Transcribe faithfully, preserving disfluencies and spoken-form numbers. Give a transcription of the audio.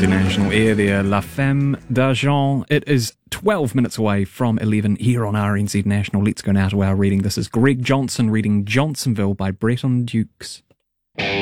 National Air there, La Femme d'Argent. It is twelve minutes away from eleven here on R N Z National. Let's go now to our reading. This is Greg Johnson reading Johnsonville by Breton Dukes.